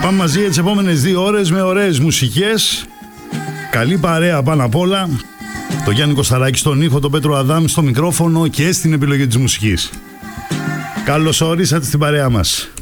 πάμε μαζί για τις επόμενες 2 ώρες με ωραίες μουσικές. Καλή παρέα πάνω απ' όλα. Το Γιάννη Κωσταράκη στον ήχο, τον Πέτρο Αδάμ στο μικρόφωνο και στην επιλογή της μουσικής. Καλώς ορίσατε στην παρέα μας.